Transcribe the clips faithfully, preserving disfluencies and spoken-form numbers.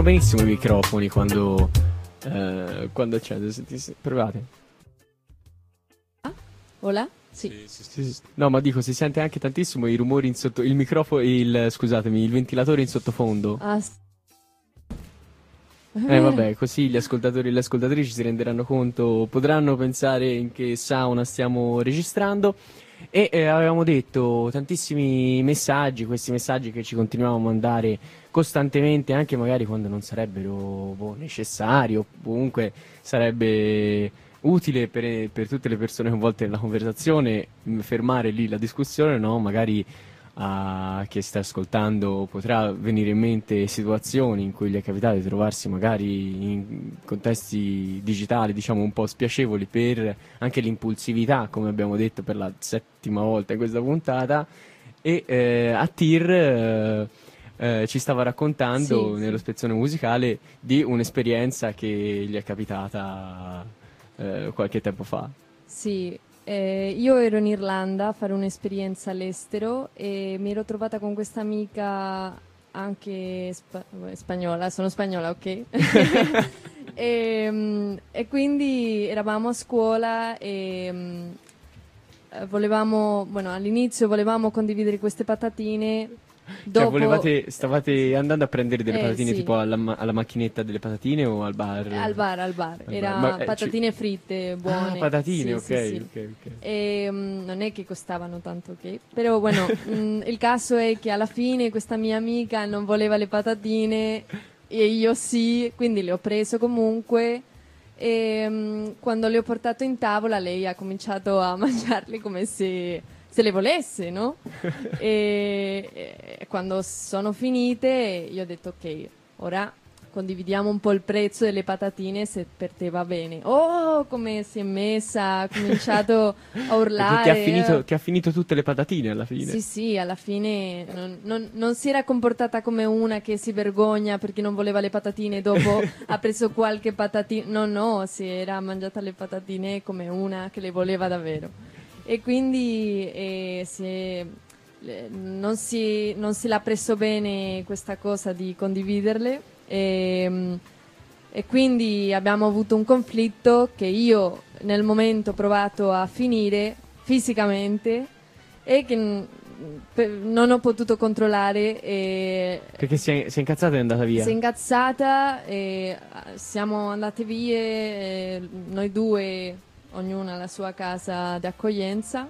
benissimo i microfoni quando, eh, quando accende. Senti, se- provate. Ah, hola? Sì. Sì, sì, sì. No, ma dico, si sente anche tantissimo i rumori in sotto, il microfono, il, scusatemi, il ventilatore in sottofondo. Ah, s- Eh vabbè, così gli ascoltatori e le ascoltatrici si renderanno conto, potranno pensare in che sauna stiamo registrando. E eh, avevamo detto tantissimi messaggi, questi messaggi che ci continuiamo a mandare costantemente, anche magari quando non sarebbero boh, necessari o comunque sarebbe utile per, per tutte le persone coinvolte nella conversazione mh, fermare lì la discussione, no? Magari a chi sta ascoltando potrà venire in mente situazioni in cui gli è capitato di trovarsi magari in contesti digitali, diciamo, un po' spiacevoli per anche l'impulsività, come abbiamo detto per la settima volta in questa puntata. E eh, a Tir eh, eh, ci stava sì, raccontando nello sì. spezzone musicale di un'esperienza che gli è capitata eh, qualche tempo fa. Sì, eh, io ero in Irlanda a fare un'esperienza all'estero e mi ero trovata con questa amica anche spa- spagnola, sono spagnola, ok? e, mm, e quindi eravamo a scuola e mm, eh, volevamo, bueno, all'inizio volevamo condividere queste patatine, Cioè, dopo... volevate, stavate andando a prendere delle Eh patatine sì, tipo alla, ma- alla macchinetta delle patatine o al bar? al bar, al bar, Al bar. Ma, era eh, ci- patatine fritte, Ah, buone, patatine, sì, sì, ok, sì. ok, ok. E, mm, non è che costavano tanto, ok? Però bueno, mm, il caso è che alla fine questa mia amica non voleva le patatine e io sì, quindi le ho preso comunque. E mm, quando le ho portato in tavola lei ha cominciato a mangiarle come se, se le volesse, no? E, e quando sono finite io ho detto ok, ora condividiamo un po' il prezzo delle patatine se per te va bene. Oh, come si è messa, ha cominciato a Perché ti ha urlare. finito, eh. ti ha finito tutte le patatine alla fine. Sì, sì, alla fine non, non- non si era comportata come una che si vergogna perché non voleva le patatine e dopo ha preso qualche patatina. No, no, si era mangiata le patatine come una che le voleva davvero. E quindi eh, si è- le- non si, non se l'ha preso bene questa cosa di condividerle. E, mm, e quindi abbiamo avuto un conflitto che io nel momento ho provato a finire fisicamente e che mm, pe- non ho potuto controllare e Perché si è, si è incazzata e è andata si è via. incazzata e ah, siamo andate via e noi due, ognuna alla sua casa di accoglienza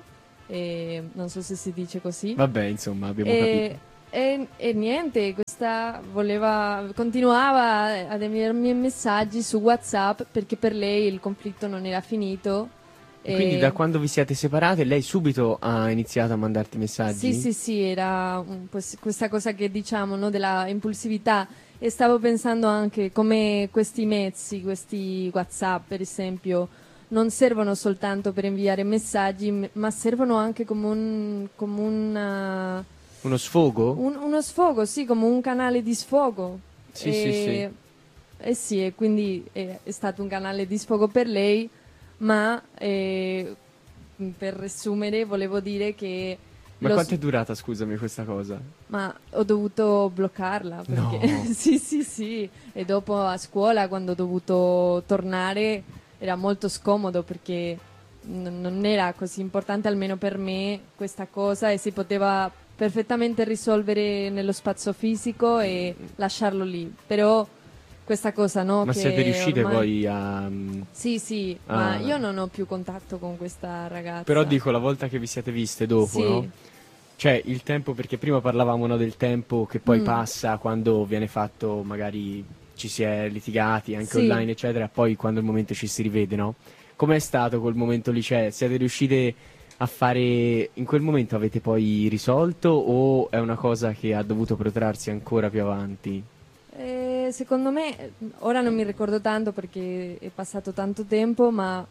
e non so se si dice così Vabbè, insomma, abbiamo e, capito. e- e niente, questa voleva, continuava ad inviarmi messaggi su WhatsApp perché per lei il conflitto non era finito. E quindi da E quando vi siete separate, lei subito ha iniziato a mandarti sì, messaggi? sì, sì, era un po' s- questa cosa che diciamo, no, della impulsività. E stavo pensando anche come questi mezzi, questi WhatsApp, per esempio, non servono soltanto per inviare messaggi, m- ma servono anche come un, come una Uno sfogo? Un- uno sfogo, sì, come un canale di sfogo. Sì, sì, sì. E, e sì, e quindi è, è stato un canale di sfogo per lei, ma eh, per riassumere volevo dire che Ma lo quanto s- è durata, scusami, questa cosa? ma ho dovuto bloccarla perché No. sì, sì, sì, e dopo a scuola quando ho dovuto tornare era molto scomodo perché n- non era così importante almeno per me questa cosa e si poteva perfettamente risolvere nello spazio fisico e lasciarlo lì. Però questa cosa no Ma siete che riuscite ormai poi a... mm, sì, sì, ma a- io non ho più contatto con questa Però ragazza. dico, la volta che vi siete viste dopo, no? Sì. Cioè, il tempo, perché prima parlavamo, no, del tempo che poi Mm. passa quando viene fatto, magari ci si è litigati anche Sì. online, eccetera, poi quando il momento ci si rivede, no? Com'è stato quel momento lì? Cioè, siete riuscite a fare... In quel momento avete poi risolto o è una cosa che ha dovuto protrarsi ancora più avanti? Eh, secondo me, eh, ora non mi ricordo tanto perché è passato tanto tempo, ma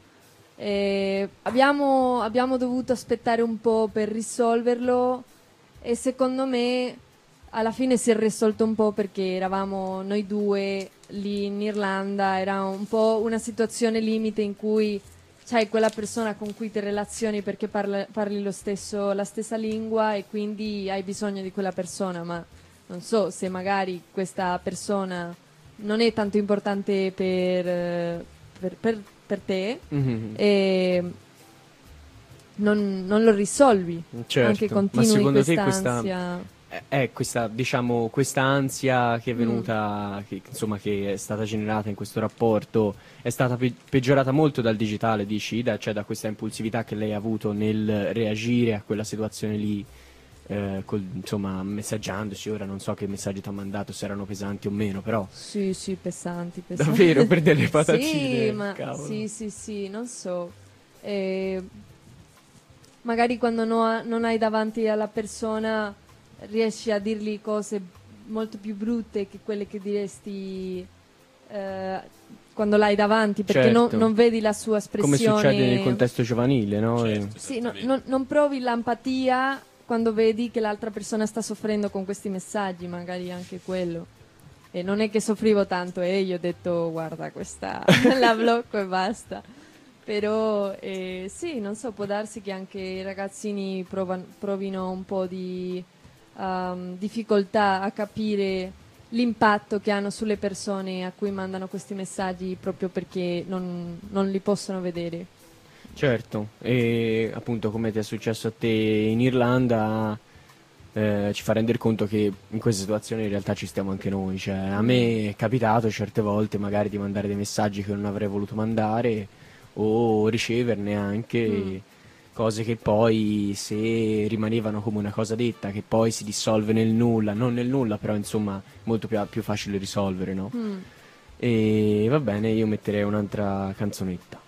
eh, abbiamo, abbiamo dovuto aspettare un po' per risolverlo e secondo me alla fine si è risolto un po' perché eravamo noi due lì in Irlanda, era un po' una situazione limite in cui c'hai quella persona con cui ti relazioni perché parla- parli lo stesso, la stessa lingua e quindi hai bisogno di quella persona, ma non so se magari questa persona non è tanto importante per, eh, per, per, per te, Mhm. e non, non lo risolvi, Certo, anche ma continui secondo te quest'ansia. È è questa, diciamo, questa ansia che è venuta, che, insomma, che è stata generata in questo rapporto, è stata pe- peggiorata molto dal digitale, dici, da, cioè da questa impulsività che lei ha avuto nel reagire a quella situazione lì, eh, col- insomma, messaggiandoci. Ora non so che messaggi ti ha mandato, se erano pesanti o meno, però Sì, sì, pesanti, pesanti. davvero per delle Sì, patatine, ma cavolo. sì, sì, sì, non so. Eh, magari quando no- non hai davanti alla persona riesci a dirgli cose molto più brutte che quelle che diresti eh, quando l'hai davanti, perché non, Certo, non vedi la sua come succede nel espressione. contesto giovanile, no? E- Certo, Sì, no- esattamente. non, non provi l'empatia quando vedi che l'altra persona sta soffrendo con questi messaggi, magari anche quello. E non è che soffrivo tanto e io ho detto guarda questa la blocco e basta. Però eh, sì, non so, può darsi che anche i ragazzini provan- provino un po' di ehm, difficoltà a capire l'impatto che hanno sulle persone a cui mandano questi messaggi proprio perché non, non li possono vedere. Certo, e appunto come ti è successo a te in Irlanda, eh, ci fa rendere conto che in queste situazioni in realtà ci stiamo anche noi. Cioè, a me è capitato certe volte magari di mandare dei messaggi che non avrei voluto mandare o riceverne anche, Mm. cose che poi, se rimanevano come una cosa detta, che poi si dissolve nel nulla, non nel nulla, però insomma molto più, più facile risolvere, no? Mm. E va bene, io metterei un'altra canzonetta.